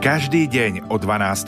Každý deň o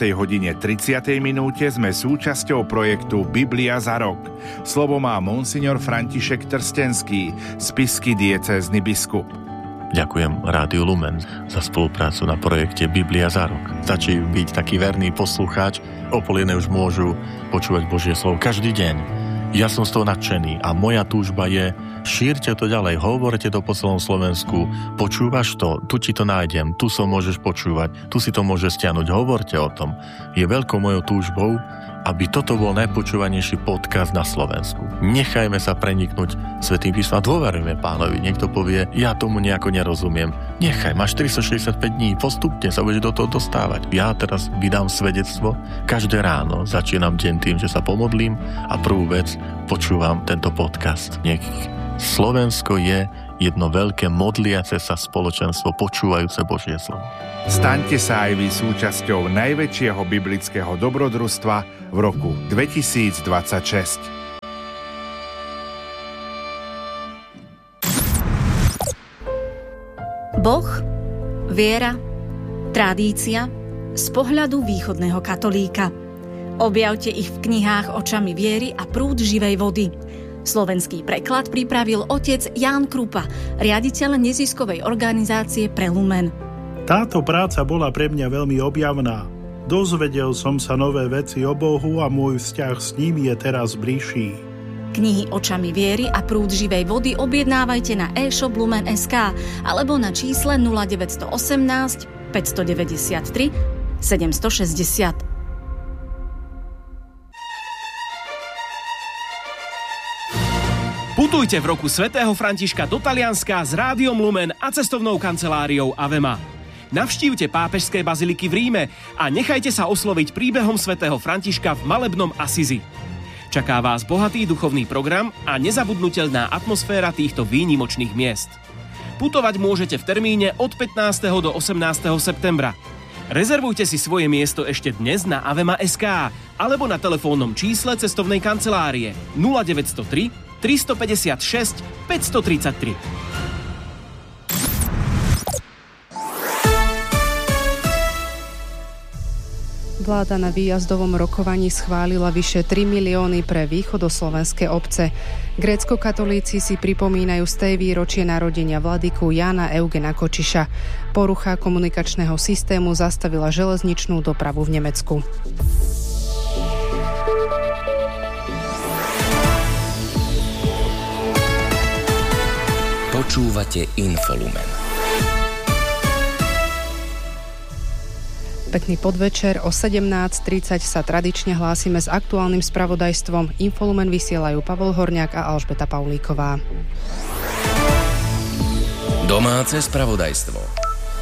12:30 sme súčasťou projektu Biblia za rok. Slovo má monsignor František Trstenský, spišský diecézny biskup. Ďakujem Rádiu Lumen za spoluprácu na projekte Biblia za rok. Stačí byť taký verný poslucháč, o 12:30 už môžu počúvať Božie slovo každý deň. Ja som z toho nadšený a moja túžba je, šírte to ďalej, hovorte to po celom Slovensku, počúvaš to, tu ti to nájdem, tu som môžeš počúvať, tu si to môžeš stiahnuť, hovorte o tom. Je veľkou mojou túžbou, aby toto bol najpočúvanejší podcast na Slovensku. Nechajme sa preniknúť Svätým písmom, dôverujme Pánovi. Niekto povie, ja tomu nejako nerozumiem. Nechaj, máš 365 dní, postupne sa budeš do toho dostávať. Ja teraz vydám svedectvo, každé ráno začínam deň tým, že sa pomodlím a prvú vec počúvam tento podcast. Slovensko je jedno veľké modliace sa spoločenstvo, počúvajúce Božie slovo. Staňte sa aj vy súčasťou najväčšieho biblického dobrodružstva v roku 2026. Boh, viera, tradícia z pohľadu východného katolíka. Objavte ich v knihách Očami viery a Prúd živej vody. Slovenský preklad pripravil otec Ján Krupa, riaditeľ neziskovej organizácie Pre Lumen. Táto práca bola pre mňa veľmi objavná. Dozvedel som sa nové veci o Bohu a môj vzťah s ním je teraz bližší. Knihy Očami viery a Prúd živej vody objednávajte na e-shop Lumen.sk alebo na čísle 0918 593 760. Putujte v roku svätého Františka do Talianska s Rádiom Lumen a cestovnou kanceláriou Avema. Navštívte pápežské baziliky v Ríme a nechajte sa osloviť príbehom svätého Františka v malebnom Asizi. Čaká vás bohatý duchovný program a nezabudnutelná atmosféra týchto výnimočných miest. Putovať môžete v termíne od 15. do 18. septembra. Rezervujte si svoje miesto ešte dnes na avema.sk alebo na telefónnom čísle cestovnej kancelárie 0903 356 533. Vláda na výjazdovom rokovaní schválila vyše 3 milióny pre východoslovenské obce. Grécko-katolíci si pripomínajú z tej výročie narodenia vladyku Jána Eugena Kočiša. Porucha komunikačného systému zastavila železničnú dopravu v Nemecku. Počúvate Infolumen. Pekný podvečer, o 17:30 sa tradične hlásime s aktuálnym spravodajstvom. Infolumen vysielajú Pavol Horňák a Alžbeta Paulíková. Domáce spravodajstvo.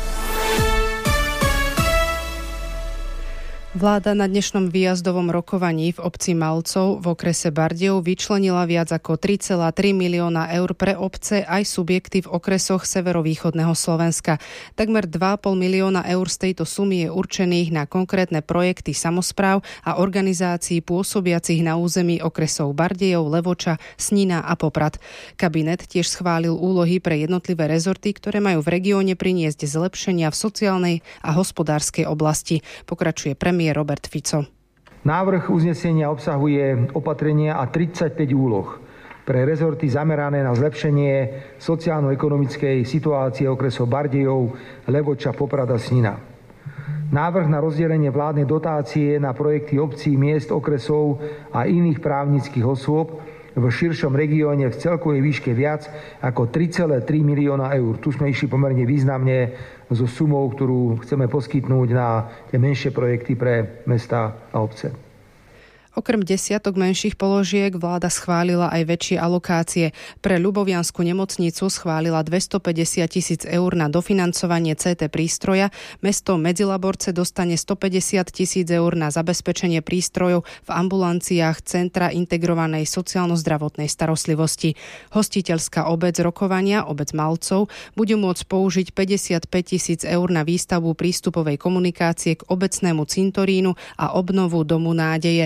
Vláda na dnešnom výjazdovom rokovaní v obci Malcov v okrese Bardejov vyčlenila viac ako 3,3 milióna eur pre obce aj subjekty v okresoch severovýchodného Slovenska. Takmer 2,5 milióna eur z tejto sumy je určených na konkrétne projekty samospráv a organizácií pôsobiacich na území okresov Bardejov, Levoča, Snina a Poprad. Kabinet tiež schválil úlohy pre jednotlivé rezorty, ktoré majú v regióne priniesť zlepšenia v sociálnej a hospodárskej oblasti. Pokračuje premiér Robert Fico. Návrh uznesenia obsahuje opatrenia a 35 úloh pre rezorty zamerané na zlepšenie sociálno-ekonomickej situácie okresov Bardejov, Levoča, Poprad a Snina. Návrh na rozdelenie vládnej dotácie na projekty obcí, miest, okresov a iných právnických osôb v širšom regióne v celkovej výške viac ako 3,3 milióna eur. Tu sme išli pomerne významne so sumou, ktorú chceme poskytnúť na tie menšie projekty pre mestá a obce. Okrem desiatok menších položiek vláda schválila aj väčšie alokácie. Pre Ľuboviansku nemocnicu schválila 250 000 eur na dofinancovanie CT prístroja. Mesto Medzilaborce dostane 150 000 eur na zabezpečenie prístrojov v ambulanciách Centra integrovanej sociálno-zdravotnej starostlivosti. Hostiteľská obec rokovania, obec Malcov, bude môcť použiť 55 000 eur na výstavbu prístupovej komunikácie k obecnému cintorínu a obnovu Domu nádeje.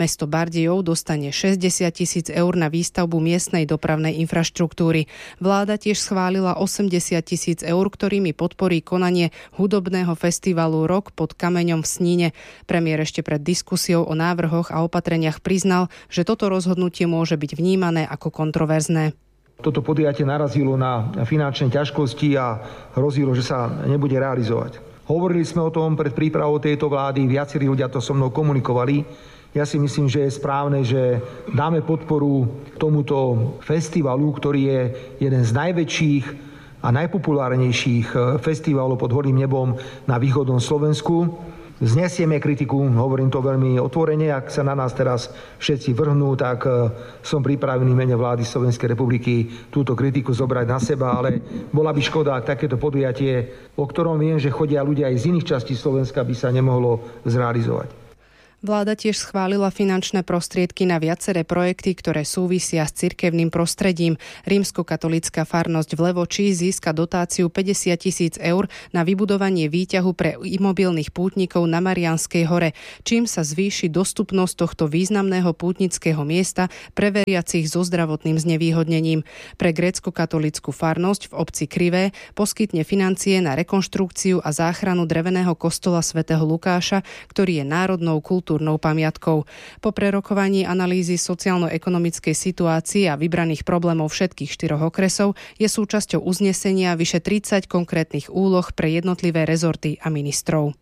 Mesto Bardejov dostane 60 000 eur na výstavbu miestnej dopravnej infraštruktúry. Vláda tiež schválila 80 000 eur, ktorými podporí konanie hudobného festivalu Rok pod kameňom v Sníne. Premiér ešte pred diskusiou o návrhoch a opatreniach priznal, že toto rozhodnutie môže byť vnímané ako kontroverzné. Toto podujatie narazilo na finančné ťažkosti a hrozilo, že sa nebude realizovať. Hovorili sme o tom pred prípravou tejto vlády, viacerí ľudia to so mnou komunikovali. Ja si myslím, že je správne, že dáme podporu tomuto festivalu, ktorý je jeden z najväčších a najpopulárnejších festivalov pod holým nebom na východnom Slovensku. Znesieme kritiku, hovorím to veľmi otvorene, ak sa na nás teraz všetci vrhnú, tak som pripravený v mene vlády Slovenskej republiky túto kritiku zobrať na seba, ale bola by škoda, ak takéto podujatie, o ktorom viem, že chodia ľudia aj z iných častí Slovenska, by sa nemohlo zrealizovať. Vláda tiež schválila finančné prostriedky na viaceré projekty, ktoré súvisia s cirkevným prostredím. Rímskokatolícka farnosť v Levoči získa dotáciu 50 000 eur na vybudovanie výťahu pre imobilných pútnikov na Mariánskej hore, čím sa zvýši dostupnosť tohto významného pútnického miesta pre veriacich so zdravotným znevýhodnením. Pre gréckokatolícku farnosť v obci Krivé poskytne financie na rekonštrukciu a záchranu dreveného kostola svätého Lukáša, ktorý je národnou kultúrnou pamiatkou. Po prerokovaní analýzy sociálno-ekonomickej situácie a vybraných problémov všetkých 4 okresov je súčasťou uznesenia vyše 30 konkrétnych úloh pre jednotlivé rezorty a ministrov.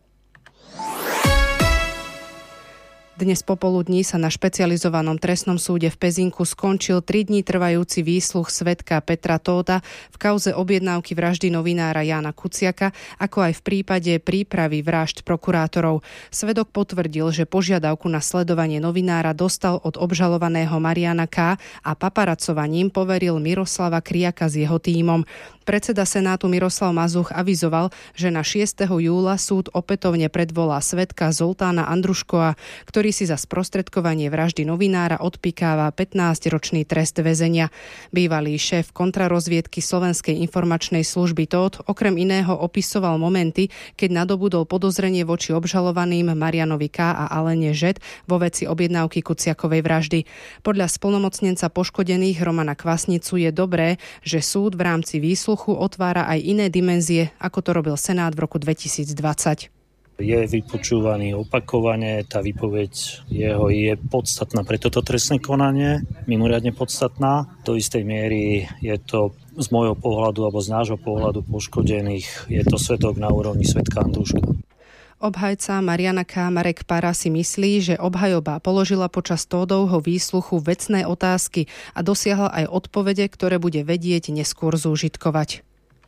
Dnes popoludní sa na špecializovanom trestnom súde v Pezinku skončil 3 dní trvajúci výsluch svedka Petra Tóta v kauze objednávky vraždy novinára Jána Kuciaka, ako aj v prípade prípravy vražd prokurátorov. Svedok potvrdil, že požiadavku na sledovanie novinára dostal od obžalovaného Mariana K. a paparacovaním poveril Miroslava Kriaka s jeho tímom. Predseda Senátu Miroslav Mazuch avizoval, že na 6. júla súd opätovne predvolá svedka Zoltána Andruškova, ktorý si za sprostredkovanie vraždy novinára odpikáva 15-ročný trest väzenia. Bývalý šéf kontrarozviedky Slovenskej informačnej služby Tóth okrem iného opisoval momenty, keď nadobudol podozrenie voči obžalovaným Marianovi K. a Alene Žet vo veci objednávky Kuciakovej vraždy. Podľa splnomocnenca poškodených Romana Kvasnicu je dobré, že súd v rámci výsluchu otvára aj iné dimenzie, ako to robil Senát v roku 2020. Je vypočúvaný opakovane, tá výpoveď jeho je podstatná pre toto trestné konanie, mimoriadne podstatná. Do istej miery je to z môjho pohľadu alebo z nášho pohľadu poškodených, je to svedok na úrovni svedka Andruška. Obhajca Mariana K. Marek Para si myslí, že obhajoba položila počas Tódovho výsluchu vecné otázky a dosiahla aj odpovede, ktoré bude vedieť neskôr zúžitkovať.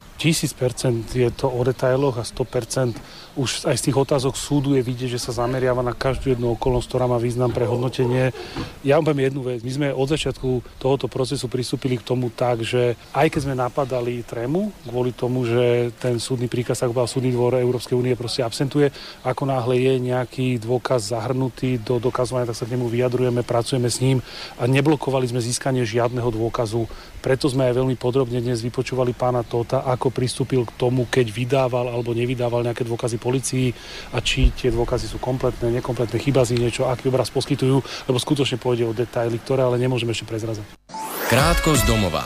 1000% je to o detailoch a 100% už aj z tých otázok súdu je vidieť, že sa zameriava na každú jednu okolnosť, ktorá má význam pre hodnotenie. Ja vám poviem jednu vec. My sme od začiatku tohoto procesu pristúpili k tomu tak, že aj keď sme napadali trému, kvôli tomu, že ten súdny príkaz, ako bol súdny dvor Európskej únie, proste absentuje, ako náhle je nejaký dôkaz zahrnutý do dokazovania, tak sa k nemu vyjadrujeme, pracujeme s ním a neblokovali sme získanie žiadneho dôkazu. Preto sme aj veľmi podrobne dnes vypočúvali pána Tóta, ako pristúpil k tomu, keď vydával alebo nevydával nejaké dôkazy polícii a či tie dôkazy sú kompletné, nekompletné, chýba z niečo, aký obraz poskytujú, lebo skutočne pôjde o detaily, ktoré ale nemôžeme ešte prezrazať. Krátko z domova.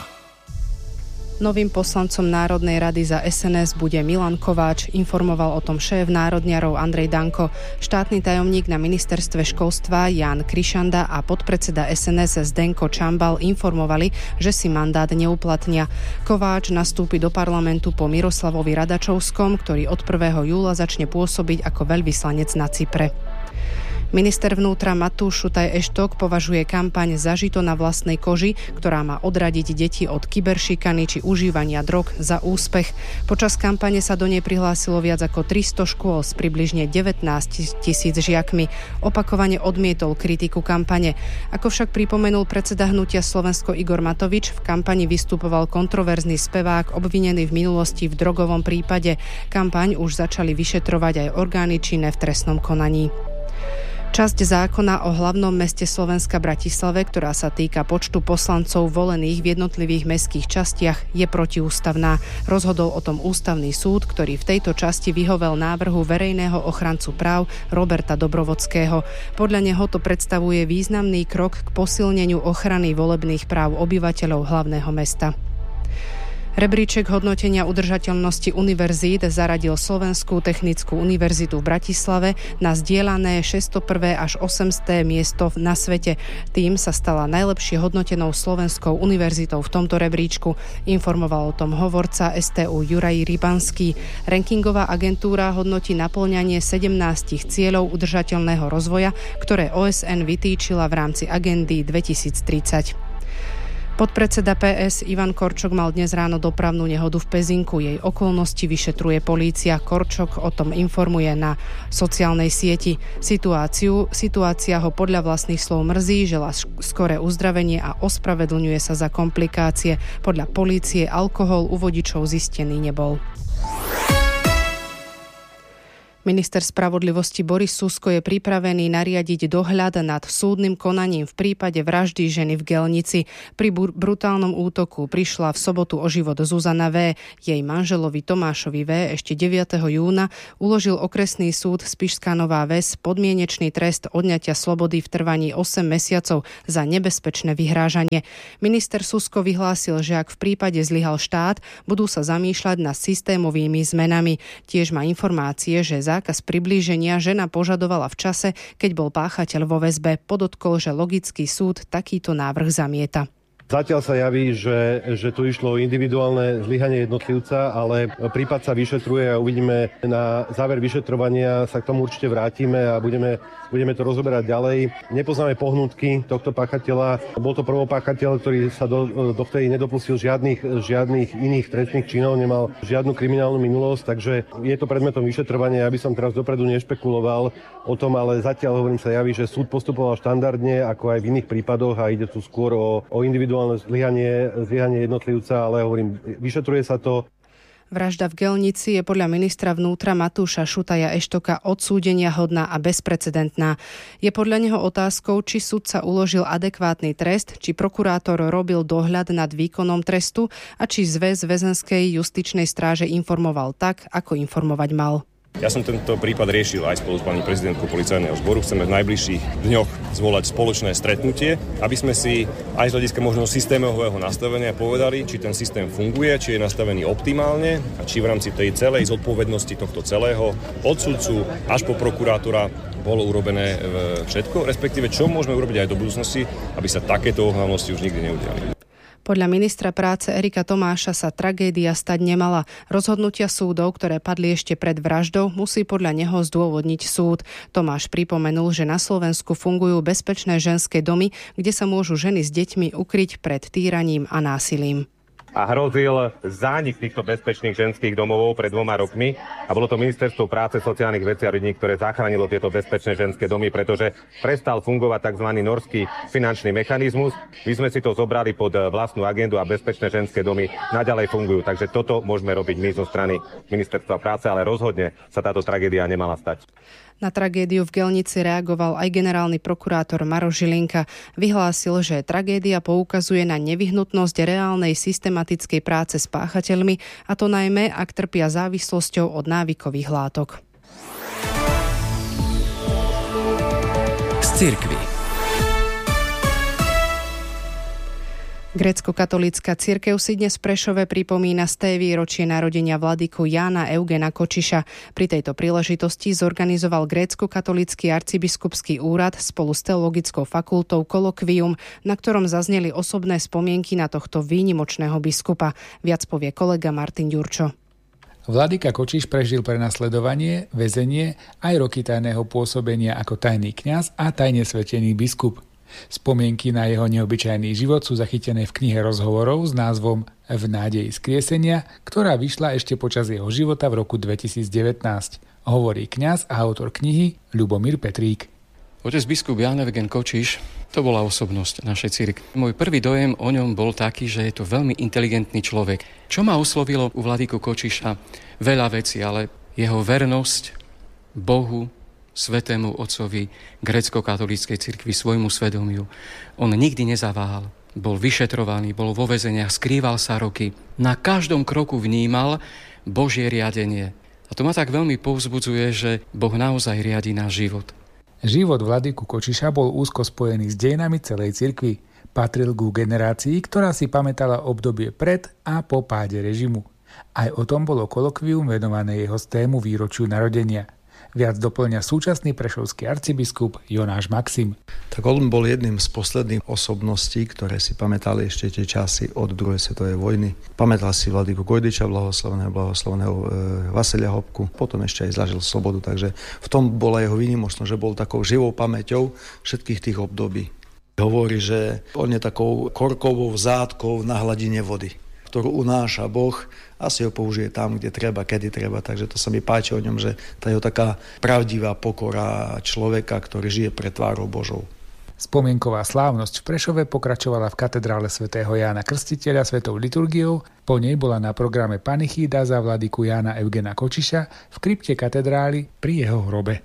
Novým poslancom Národnej rady za SNS bude Milan Kováč, informoval o tom šéf národniarov Andrej Danko. Štátny tajomník na ministerstve školstva Ján Krišanda a podpredseda SNS Zdenko Čambal informovali, že si mandát neuplatnia. Kováč nastúpi do parlamentu po Miroslavovi Radačovskom, ktorý od 1. júla začne pôsobiť ako veľvyslanec na Cypre. Minister vnútra Matúš Šutaj Eštok považuje kampaň Zažito na vlastnej koži, ktorá má odradiť deti od kyberšikany či užívania drog, za úspech. Počas kampane sa do nej prihlásilo viac ako 300 škôl s približne 19 000 žiakmi. Opakovane odmietol kritiku kampane. Ako však pripomenul predseda hnutia Slovensko Igor Matovič, v kampani vystupoval kontroverzný spevák obvinený v minulosti v drogovom prípade. Kampaň už začali vyšetrovať aj orgány činné v trestnom konaní. Časť zákona o hlavnom meste Slovenska Bratislave, ktorá sa týka počtu poslancov volených v jednotlivých mestských častiach, je protiústavná. Rozhodol o tom Ústavný súd, ktorý v tejto časti vyhovel návrhu verejného ochrancu práv Roberta Dobrovodského. Podľa neho to predstavuje významný krok k posilneniu ochrany volebných práv obyvateľov hlavného mesta. Rebríček hodnotenia udržateľnosti univerzít zaradil Slovenskú technickú univerzitu v Bratislave na zdieľané 601. až 800. miesto na svete. Tým sa stala najlepšie hodnotenou slovenskou univerzitou v tomto rebríčku. Informoval o tom hovorca STU Juraj Rybanský. Rankingová agentúra hodnotí naplňanie 17 cieľov udržateľného rozvoja, ktoré OSN vytýčila v rámci agendy 2030. Podpredseda PS Ivan Korčok mal dnes ráno dopravnú nehodu v Pezinku. Jej okolnosti vyšetruje polícia. Korčok o tom informuje na sociálnej sieti. Situácia ho podľa vlastných slov mrzí, želá skoré uzdravenie a ospravedlňuje sa za komplikácie. Podľa polície alkohol u vodičov zistený nebol. Minister spravodlivosti Boris Susko je pripravený nariadiť dohľad nad súdnym konaním v prípade vraždy ženy v Gelnici. Pri brutálnom útoku prišla v sobotu o život Zuzana V. Jej manželovi Tomášovi V. ešte 9. júna uložil okresný súd Spišská Nová Ves podmienečný trest odňatia slobody v trvaní 8 mesiacov za nebezpečné vyhrážanie. Minister Susko vyhlásil, že ak v prípade zlyhal štát, budú sa zamýšľať nad systémovými zmenami. Tiež má informácie, že zákaz priblíženia žena požadovala v čase, keď bol páchateľ vo väzbe. Podotkol, že logický súd takýto návrh zamieta. Zatiaľ sa javí, že tu išlo o individuálne zlyhanie jednotlivca, ale prípad sa vyšetruje a uvidíme na záver vyšetrovania, sa k tomu určite vrátime a budeme to rozoberať ďalej. Nepoznáme pohnutky tohto páchateľa. Bol to prvopáchateľ, ktorý sa dovtedy nedopustil žiadnych iných trestných činov, nemal žiadnu kriminálnu minulosť, takže je to predmetom vyšetrovania. Ja by som teraz dopredu nešpekuloval o tom, ale zatiaľ hovorím sa javí, že súd postupoval štandardne, ako aj v iných prípadoch a ide tu skôr o individuálne zlyhanie jednotlivca, ale hovorím, vyšetruje sa to. Vražda v Gelnici je podľa ministra vnútra Matúša Šutaja Eštoka odsúdenia hodná a bezprecedentná. Je podľa neho otázkou, či sudca uložil adekvátny trest, či prokurátor robil dohľad nad výkonom trestu a či zväz väzenskej justičnej stráže informoval tak, ako informovať mal. Ja som tento prípad riešil aj spolu s pani prezidentkou policajného zboru. Chceme v najbližších dňoch zvolať spoločné stretnutie, aby sme si aj z hľadiska možno systémového nastavenia povedali, či ten systém funguje, či je nastavený optimálne a či v rámci tej celej zodpovednosti tohto celého od sudcu až po prokurátora bolo urobené všetko, respektíve čo môžeme urobiť aj do budúcnosti, aby sa takéto ohavnosti už nikdy neudiali. Podľa ministra práce Erika Tomáša sa tragédia stať nemala. Rozhodnutia súdov, ktoré padli ešte pred vraždou, musí podľa neho zdôvodniť súd. Tomáš pripomenul, že na Slovensku fungujú bezpečné ženské domy, kde sa môžu ženy s deťmi ukryť pred týraním a násilím. A hrozil zánik týchto bezpečných ženských domovov pred 2 rokmi a bolo to Ministerstvo práce, sociálnych vecí a rodín, ktoré zachránilo tieto bezpečné ženské domy, pretože prestal fungovať tzv. Norský finančný mechanizmus. My sme si to zobrali pod vlastnú agendu a bezpečné ženské domy naďalej fungujú. Takže toto môžeme robiť my zo strany Ministerstva práce, ale rozhodne sa táto tragédia nemala stať. Na tragédiu v Gelnici reagoval aj generálny prokurátor Maroš Žilinka. Vyhlásil, že tragédia poukazuje na nevyhnutnosť reálnej systematickej práce s páchateľmi, a to najmä, ak trpia závislosťou od návykových látok. Z cirkvi. Grécko-katolícka cirkev si dnes v Prešove pripomína 100. výročie narodenia vladyku Jána Eugena Kočiša. Pri tejto príležitosti zorganizoval grécko-katolícky arcibiskupský úrad spolu s teologickou fakultou kolokvium, na ktorom zazneli osobné spomienky na tohto výnimočného biskupa. Viac povie kolega Martin Ďurčo. Vladyka Kočiš prežil prenasledovanie, väzenie aj roky tajného pôsobenia ako tajný kňaz a tajne svetený biskup. Spomienky na jeho neobyčajný život sú zachytené v knihe rozhovorov s názvom V nádeji skriesenia, ktorá vyšla ešte počas jeho života v roku 2019. Hovorí kňaz a autor knihy Ľubomír Petrík. Otec biskup Ján Eugen Kočiš, to bola osobnosť našej cirkvi. Môj prvý dojem o ňom bol taký, že je to veľmi inteligentný človek. Čo ma oslovilo u vladyku Kočiša? Veľa vecí, ale jeho vernosť Bohu, svätému otcovi grécko-katolíckej cirkvi, svojmu svedomiu. On nikdy nezaváhal. Bol vyšetrovaný, bol vo väzeniach, skrýval sa roky. Na každom kroku vnímal Božie riadenie. A to ma tak veľmi povzbudzuje, že Boh naozaj riadi náš život. Život vladyku Kočiša bol úzko spojený s dejinami celej cirkvi. Patril ku generácii, ktorá si pamätala obdobie pred a po páde režimu. Aj o tom bolo kolokvium venované jeho stému výročiu narodenia. Viac doplňa súčasný prešovský arcibiskup Jonáš Maxim. Tak on bol jedným z posledných osobností, ktoré si pamätali ešte tie časy od druhej svetovej vojny. Pamätal si vladyku Gojdiča, blahoslaveného Vaselia Hopku, potom ešte aj zažil slobodu, takže v tom bola jeho výnimočnosť, že bol takou živou pamäťou všetkých tých období. Hovorí, že on je takou korkovou zátkou na hladine vody, ktorú unáša Boh, asi ho použije tam, kde treba, kedy treba. Takže to sa mi páči o ňom, že tá je taká pravdivá pokora človeka, ktorý žije pred tvárou Božou. Spomienková slávnosť v Prešove pokračovala v katedrále svätého Jána Krstiteľa svetou liturgiou. Po nej bola na programe panichída za vladyku Jána Eugena Kočiša v krypte katedrály pri jeho hrobe.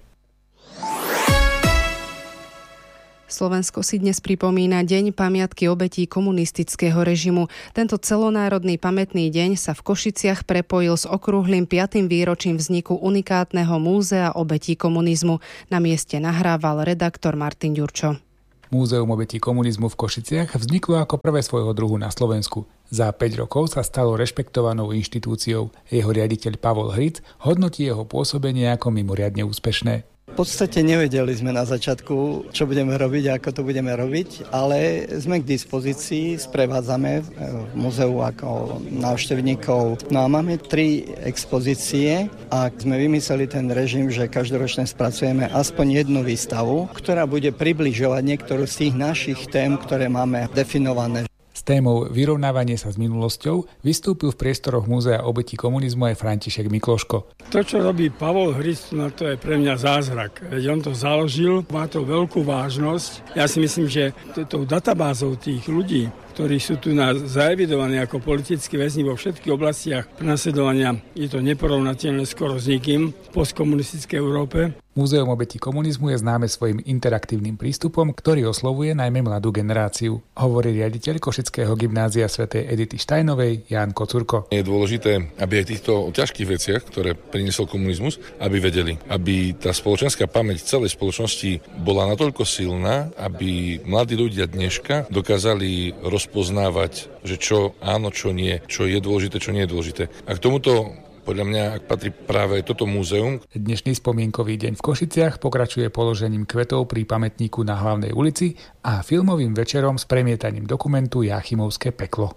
Slovensko si dnes pripomína Deň pamiatky obetí komunistického režimu. Tento celonárodný pamätný deň sa v Košiciach prepojil s okrúhlym 5. výročím vzniku unikátneho múzea obetí komunizmu. Na mieste nahrával redaktor Martin Ďurčo. Múzeum obetí komunizmu v Košiciach vzniklo ako prvé svojho druhu na Slovensku. Za 5 rokov sa stalo rešpektovanou inštitúciou. Jeho riaditeľ Pavol Hric hodnotí jeho pôsobenie ako mimoriadne úspešné. V podstate nevedeli sme na začiatku, čo budeme robiť a ako to budeme robiť, ale sme k dispozícii, sprevádzame v múzeu ako návštevníkov. No a máme 3 expozície a sme vymysleli ten režim, že každoročne spracujeme aspoň jednu výstavu, ktorá bude približovať niektorú z tých našich tém, ktoré máme definované. S témou vyrovnávanie sa s minulosťou vystúpil v priestoroch Múzea obetí komunizmu aj František Mikloško. To, čo robí Pavol Hric, to je pre mňa zázrak. Veď on to založil, má to veľkú vážnosť. Ja si myslím, že tou databázou tých ľudí, ktorí sú tu zaevidovaní ako politickí väzni vo všetkých oblastiach prenasledovania, je to neporovnateľné skoro s nikým v postkomunistickej Európe. Múzeum obetí komunizmu je známe svojim interaktívnym prístupom, ktorý oslovuje najmä mladú generáciu, hovorí riaditeľ Košického gymnázia svätej Edity Štajnovej Ján Kocurko. Je dôležité, aby aj týchto ťažkých veciach, ktoré priniesol komunizmus, aby vedeli, aby tá spoločenská pamäť celej spoločnosti bola natoľko silná, aby mladí ľudia dneška dokázali rozpoznávať, že čo áno, čo nie, čo je dôležité, čo nie je dôležité. A k tomuto podľa mňa patrí práve toto múzeum. Dnešný spomienkový deň v Košiciach pokračuje položením kvetov pri pamätníku na Hlavnej ulici a filmovým večerom s premietaním dokumentu Jáchymovské peklo.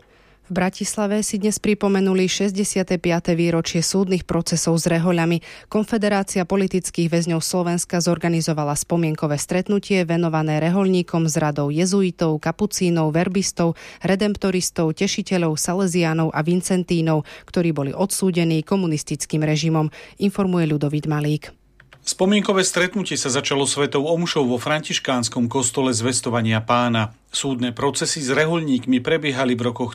V Bratislave si dnes pripomenuli 65. výročie súdnych procesov s rehoľami. Konfederácia politických väzňov Slovenska zorganizovala spomienkové stretnutie venované rehoľníkom z radou jezuitov, kapucínov, verbistov, redemptoristov, tešiteľov, saleziánov a vincentínov, ktorí boli odsúdení komunistickým režimom, informuje Ľudovít Malík. Spomienkové stretnutie sa začalo svetou omšou vo františkánskom kostole Zvestovania Pána. Súdne procesy s rehoľníkmi prebiehali v rokoch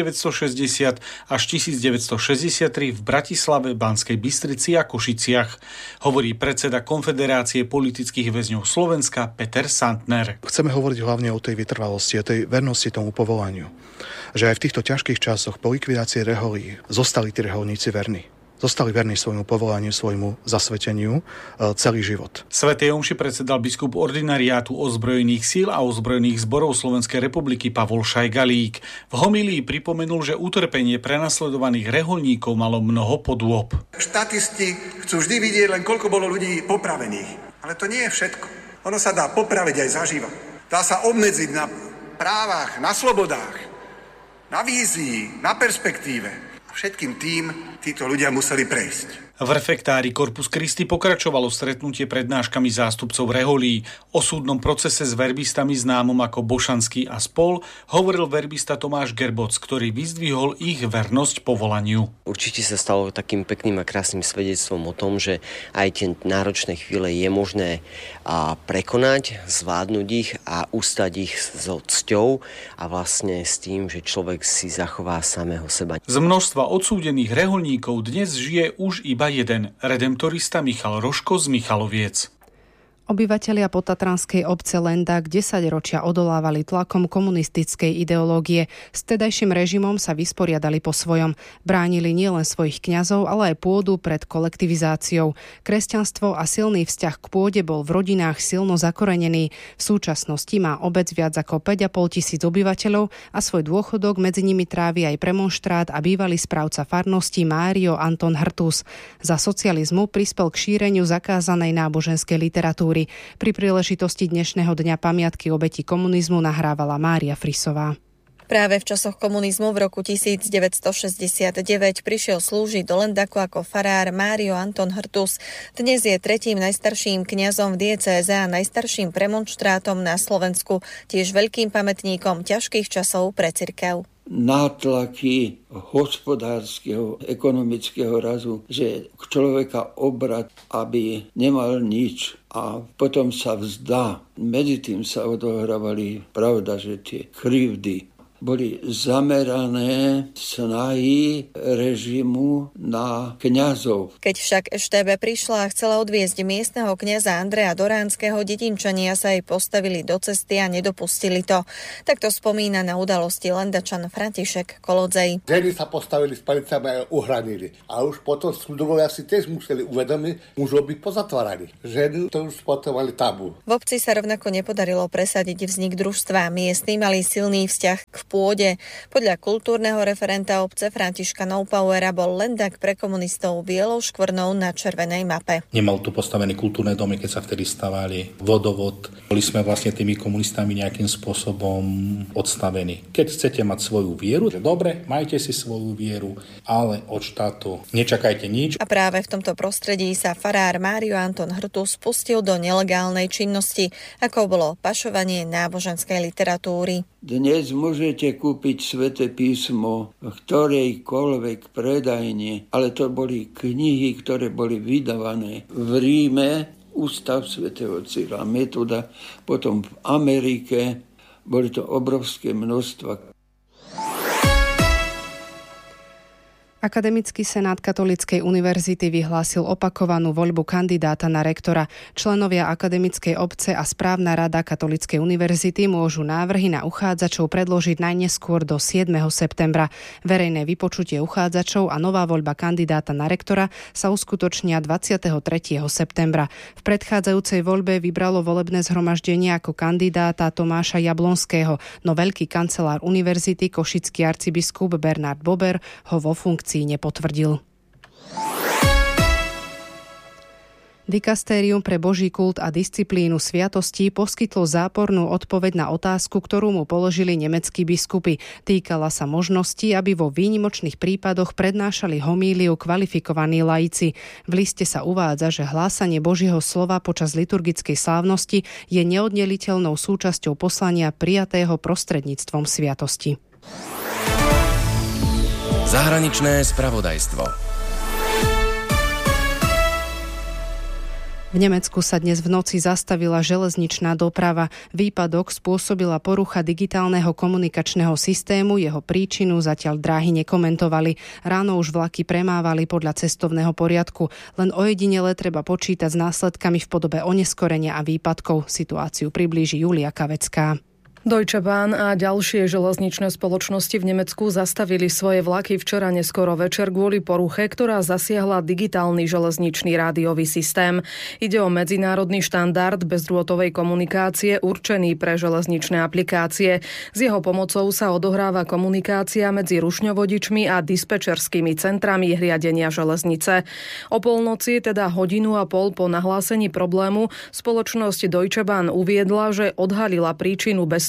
1960 až 1963 v Bratislave, Banskej Bystrici a Košiciach, hovorí predseda Konfederácie politických väzňov Slovenska Peter Santner. Chceme hovoriť hlavne o tej vytrvalosti, o tej vernosti tomu povolaniu. Že aj v týchto ťažkých časoch po likvidácii reholí zostali tí reholníci verní. Zostali verní svojmu povolaniu, svojmu zasveteniu celý život. Svätej omši predsedal biskup ordinariátu ozbrojených síl a ozbrojených zborov Slovenskej republiky Pavol Šajgalík. V homílii pripomenul, že utrpenie prenasledovaných rehoľníkov malo mnoho podôb. Štatisti chcú vždy vidieť len koľko bolo ľudí popravených. Ale to nie je všetko. Ono sa dá popraviť aj zaživa. Dá sa obmedziť na právach, na slobodách, na vízii, na perspektíve. Všetkým tým títo ľudia museli prejsť. V refektári Corpus Christi pokračovalo stretnutie prednáškami zástupcov reholí. O súdnom procese s verbistami známom ako Bošanský a spol hovoril verbista Tomáš Gerboc, ktorý vyzdvihol ich vernosť povolaniu. Určite sa stalo takým pekným a krásnym svedectvom o tom, že aj tie náročné chvíle je možné prekonať, zvládnuť ich a ustať ich so cťou a vlastne s tým, že človek si zachová samého seba. Z množstva odsúdených reholníkov dnes žije už iba jeden, redemptorista Michal Roško z Michaloviec. Obyvatelia potatranskej obce Lendák 10 ročia odolávali tlakom komunistickej ideológie. S tedajším režimom sa vysporiadali po svojom. Bránili nielen svojich kňazov, ale aj pôdu pred kolektivizáciou. Kresťanstvo a silný vzťah k pôde bol v rodinách silno zakorenený. V súčasnosti má obec viac ako 5,5 tisíc obyvateľov a svoj dôchodok medzi nimi trávi aj premonštrát a bývalý správca farnosti Mário Anton Hrtus. Za socializmu prispel k šíreniu zakázanej náboženskej literatúry. Pri príležitosti dnešného dňa pamiatky obeti komunizmu nahrávala Mária Frisová. Práve v časoch komunizmu v roku 1969 prišiel slúžiť do Lendaku ako farár Mário Anton Hrtus. Dnes je 3. najstarším kňazom v diecéze a najstarším premonštrátom na Slovensku, tiež veľkým pamätníkom ťažkých časov pre cirkev. Nátlaky hospodárskeho, ekonomického razu, že človeka obrat, aby nemal nič a potom sa vzdá. Medzi tým sa odohrávali, pravda, že tie krivdy boli zamerané snahy režimu na kňazov. Keď však EŠTB prišla a chcela odviesť miestneho kňaza Andreja Doránskeho, dedinčania sa jej postavili do cesty a nedopustili to. Takto spomína na udalosti Lendačan František Kolodzej. Ženy sa postavili s palicami a uhranili. A už potom súdruhovia si tiež museli uvedomiť, mužov by pozatváraní. Ženy to už potom mali tabu. V obci sa rovnako nepodarilo presadiť vznik družstva. Miestni mali silný vzťah k pôde. Podľa kultúrneho referenta obce Františka Noupauera bol Lendak pre komunistov bielou škvrnou na červenej mape. Nemal tu postavené kultúrne domy, keď sa vtedy stavali, vodovod. Boli sme vlastne tými komunistami nejakým spôsobom odstavení. Keď chcete mať svoju vieru, že dobre, majte si svoju vieru, ale od štátu nečakajte nič. A práve v tomto prostredí sa farár Mário Anton Hrtus spustil do nelegálnej činnosti, ako bolo pašovanie náboženskej literatúry. Dnes môžete kúpiť Sväté písmo v ktorejkoľvek predajne, ale to boli knihy, ktoré boli vydávané v Ríme, Ústav svätého Cyrila Metoda, potom v Amerike, boli to obrovské množstva. Akademický senát Katolíckej univerzity vyhlásil opakovanú voľbu kandidáta na rektora. Členovia akademickej obce a správna rada Katolíckej univerzity môžu návrhy na uchádzačov predložiť najneskôr do 7. septembra. Verejné vypočutie uchádzačov a nová voľba kandidáta na rektora sa uskutočnia 23. septembra. V predchádzajúcej voľbe vybralo volebné zhromaždenie ako kandidáta Tomáša Jablonského, no veľký kancelár univerzity, košický arcibiskup Bernard Bober, ho vo funkcii nepotvrdil. Dikastérium pre Boží kult a disciplínu sviatostí poskytlo zápornú odpoveď na otázku, ktorú mu položili nemeckí biskupy. Týkala sa možnosti, aby vo výnimočných prípadoch prednášali homíliu kvalifikovaní laici. V liste sa uvádza, že hlásanie Božieho slova počas liturgickej slávnosti je neoddeliteľnou súčasťou poslania prijatého prostredníctvom sviatosti. Zahraničné spravodajstvo. V Nemecku sa dnes v noci zastavila železničná doprava. Výpadok spôsobila porucha digitálneho komunikačného systému, jeho príčinu zatiaľ dráhy nekomentovali. Ráno už vlaky premávali podľa cestovného poriadku. Len ojedinele treba počítať s následkami v podobe oneskorenia a výpadkov. Situáciu priblíži Julia Kavecká. Deutsche Bahn a ďalšie železničné spoločnosti v Nemecku zastavili svoje vlaky včera neskoro večer kvôli poruche, ktorá zasiahla digitálny železničný rádiový systém. Ide o medzinárodný štandard bezdrôtovej komunikácie určený pre železničné aplikácie. S jeho pomocou sa odohráva komunikácia medzi rušňovodičmi a dispečerskými centrami riadenia železnice. O polnoci, teda hodinu a pol po nahlásení problému, spoločnosť Deutsche Bahn uviedla, že odhalila príčinu bez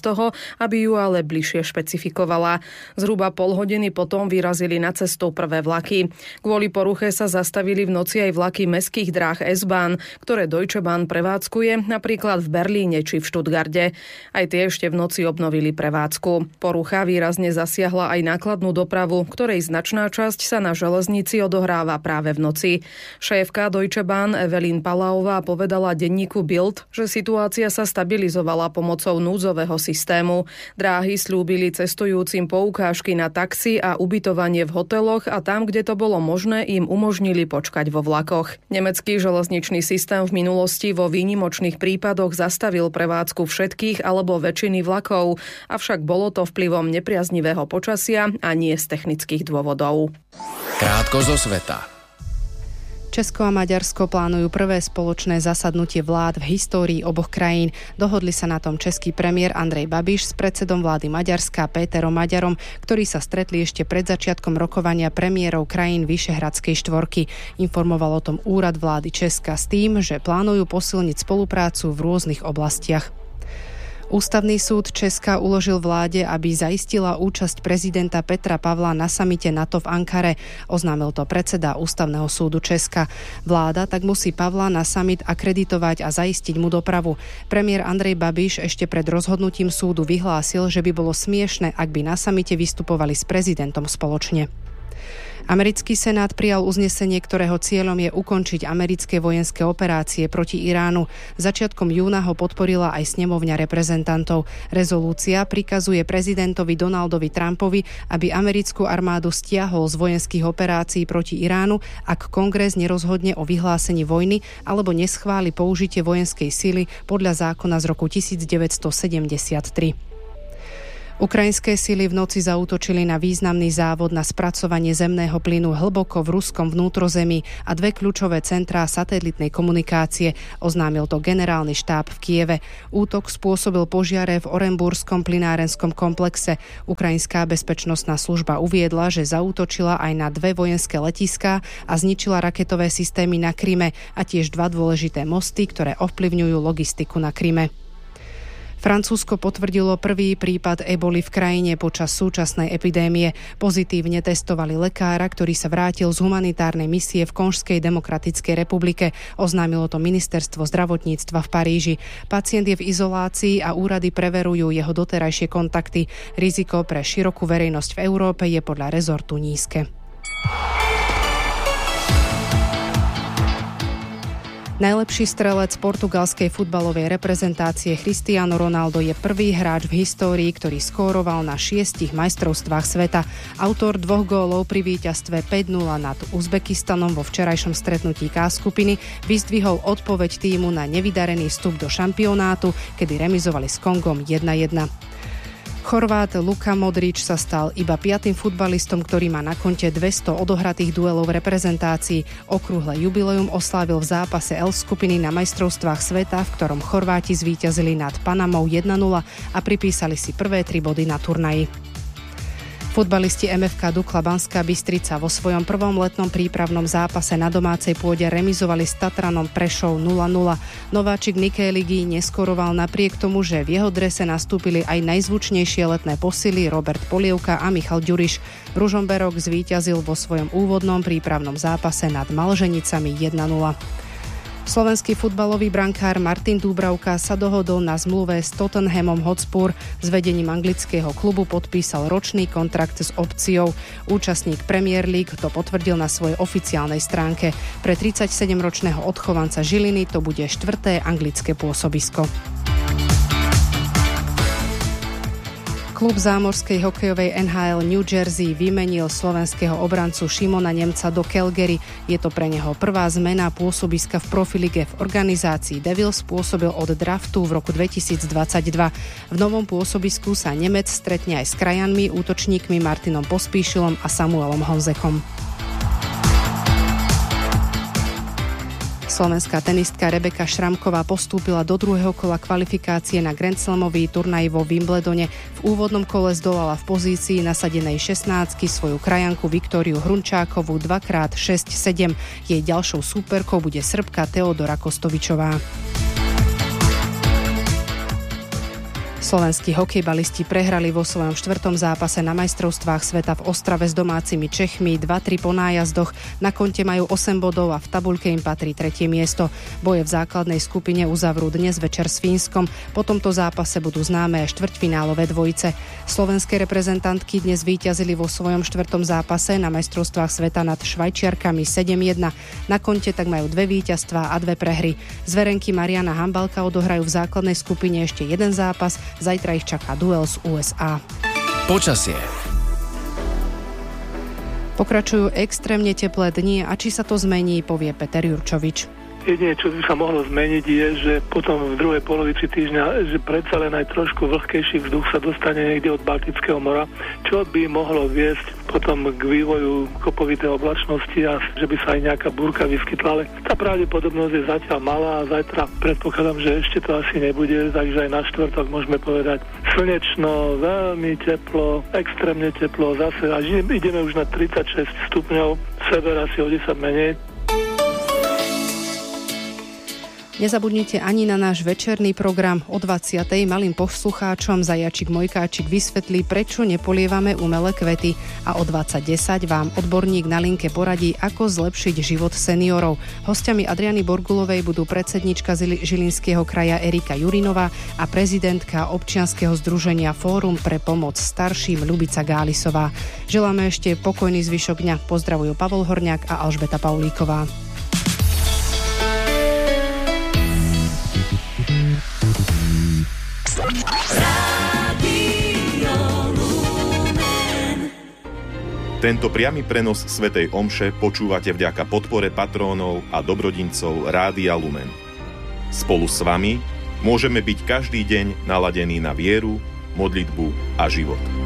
toho, aby ju ale bližšie špecifikovala. Zhruba pol hodiny potom vyrazili na cestu prvé vlaky. Kvôli poruche sa zastavili v noci aj vlaky mestských dráh S-Bahn, ktoré Deutsche Bahn prevádzkuje napríklad v Berlíne či v Stuttgarte. Aj tie ešte v noci obnovili prevádzku. Porucha výrazne zasiahla aj nákladnú dopravu, ktorej značná časť sa na železnici odohráva práve v noci. Šéfka Deutsche Bahn Evelyn Palaová povedala denníku Bild, že situácia sa stabilizovala pomocou núdzového systému. Dráhy slúbili cestujúcim poukážky na taxi a ubytovanie v hoteloch a tam, kde to bolo možné, im umožnili počkať vo vlakoch. Nemecký železničný systém v minulosti vo výnimočných prípadoch zastavil prevádzku všetkých alebo väčšiny vlakov, avšak bolo to vplyvom nepriaznivého počasia a nie z technických dôvodov. Krátko zo sveta. Česko a Maďarsko plánujú prvé spoločné zasadnutie vlád v histórii oboch krajín. Dohodli sa na tom český premiér Andrej Babiš s predsedom vlády Maďarska Péterom Maďarom, ktorí sa stretli ešte pred začiatkom rokovania premiérov krajín Vyšehradskej štvorky. Informoval o tom úrad vlády Česka s tým, že plánujú posilniť spoluprácu v rôznych oblastiach. Ústavný súd Česka uložil vláde, aby zaistila účasť prezidenta Petra Pavla na samite NATO v Ankare. Oznámil to predseda Ústavného súdu Česka. Vláda tak musí Pavla na samit akreditovať a zaistiť mu dopravu. Premiér Andrej Babiš ešte pred rozhodnutím súdu vyhlásil, že by bolo smiešne, ak by na samite vystupovali s prezidentom spoločne. Americký senát prijal uznesenie, ktorého cieľom je ukončiť americké vojenské operácie proti Iránu. Začiatkom júna ho podporila aj snemovňa reprezentantov. Rezolúcia prikazuje prezidentovi Donaldovi Trumpovi, aby americkú armádu stiahol z vojenských operácií proti Iránu, ak Kongres nerozhodne o vyhlásení vojny alebo neschváli použitie vojenskej sily podľa zákona z roku 1973. Ukrajinské sily v noci zaútočili na významný závod na spracovanie zemného plynu hlboko v ruskom vnútrozemí a dve kľúčové centrá satelitnej komunikácie, oznámil to generálny štáb v Kieve. Útok spôsobil požiare v Orenburskom plynárenskom komplexe. Ukrajinská bezpečnostná služba uviedla, že zaútočila aj na dve vojenské letiská a zničila raketové systémy na Kryme a tiež dva dôležité mosty, ktoré ovplyvňujú logistiku na Kryme. Francúzsko potvrdilo prvý prípad eboli v krajine počas súčasnej epidémie. Pozitívne testovali lekára, ktorý sa vrátil z humanitárnej misie v Konžskej demokratickej republike. Oznámilo to ministerstvo zdravotníctva v Paríži. Pacient je v izolácii a úrady preverujú jeho doterajšie kontakty. Riziko pre širokú verejnosť v Európe je podľa rezortu nízke. Najlepší strelec portugalskej futbalovej reprezentácie Cristiano Ronaldo je prvý hráč v histórii, ktorý skóroval na 6 majstrovstvách sveta. Autor 2 gólov pri víťazstve 5-0 nad Uzbekistanom vo včerajšom stretnutí K skupiny vyzdvihol odpoveď tímu na nevydarený vstup do šampionátu, kedy remizovali s Kongom 1-1. Chorvát Luka Modrič sa stal iba 5. futbalistom, ktorý má na konte 200 odohratých duelov v reprezentácii. Okrúhle jubileum oslávil v zápase L skupiny na majstrovstvách sveta, v ktorom Chorváti zvíťazili nad Panamou 1-0 a pripísali si prvé 3 body na turnaji. Futbalisti MFK Dukla Banská Bystrica vo svojom prvom letnom prípravnom zápase na domácej pôde remizovali s Tatranom Prešov 0-0. Nováčik Nikéligy neskoroval napriek tomu, že v jeho drese nastúpili aj najzvučnejšie letné posily Robert Polievka a Michal Ďuriš. Ružomberok zvíťazil vo svojom úvodnom prípravnom zápase nad Malženicami 1-0. Slovenský futbalový brankár Martin Dúbravka sa dohodol na zmluve s Tottenhamom Hotspur. S vedením anglického klubu podpísal ročný kontrakt s opciou. Účastník Premier League to potvrdil na svojej oficiálnej stránke. Pre 37-ročného odchovanca Žiliny to bude 4. anglické pôsobisko. Klub zámorskej hokejovej NHL New Jersey vymenil slovenského obrancu Šimona Nemca do Calgary. Je to pre neho prvá zmena pôsobiska v profilige. V organizácii Devils pôsobil od draftu v roku 2022. V novom pôsobisku sa Nemec stretne aj s krajanmi, útočníkmi Martinom Pospíšilom a Samuelom Honzekom. Slovenská tenistka Rebeka Šramková postúpila do druhého kola kvalifikácie na Grand Slamový turnaj vo Wimbledone. V úvodnom kole zdolala v pozícii nasadenej 16-ky svoju krajanku Viktóriu Hrunčákovú 2x6-7. Jej ďalšou súperkou bude Srbka Teodora Kostovičová. Slovenskí hokejbalisti prehrali vo svojom 4. zápase na majstrovstvách sveta v Ostrave s domácimi Čechmi 2-3 po nájazdoch. Na konte majú 8 bodov a v tabuľke im patrí 3. miesto. Boje v základnej skupine uzavrú dnes večer s Fínskom. Po tomto zápase budú známe aj štvrťfinálové dvojice. Slovenské reprezentantky dnes víťazili vo svojom 4. zápase na majstrovstvách sveta nad Švajčiarkami 7-1. Na konte tak majú 2 víťazstvá a 2 prehry. Zverenky Mariana Hambalka odohrajú v základnej skupine ešte jeden zápas. Zajtra ich čaká duel z USA. Počasie. Pokračujú extrémne teplé dni a či sa to zmení, povie Peter Jurčovič. Jedine, čo by sa mohlo zmeniť, je, že potom v druhej polovici týždňa, že predsa len aj trošku vlhkejší vzduch sa dostane niekde od Baltického mora, čo by mohlo viesť potom k vývoju kopovitej oblačnosti a že by sa aj nejaká búrka vyskytla, ale tá pravdepodobnosť je zatiaľ malá a zajtra predpokladám, že ešte to asi nebude, takže aj na štvrtok môžeme povedať slnečno, veľmi teplo, extrémne teplo, zase až ideme už na 36 stupňov, sever asi o 10 menej. Nezabudnite ani na náš večerný program o 20. Malým poslucháčom Zajačik Mojkáčik vysvetlí, prečo nepolievame umelé kvety a o 20:10 vám odborník na linke poradí, ako zlepšiť život seniorov. Hostiami Adriany Borgulovej budú predsednička Žilinského kraja Erika Jurinová a prezidentka občianskeho združenia Fórum pre pomoc starším Ľubica Gálisová. Želáme ešte pokojný zvyšok dňa. Pozdravujú Pavol Horňák a Alžbeta Paulíková. Tento priamy prenos svätej omše počúvate vďaka podpore patrónov a dobrodincov Rádia Lumen. Spolu s vami môžeme byť každý deň naladení na vieru, modlitbu a život.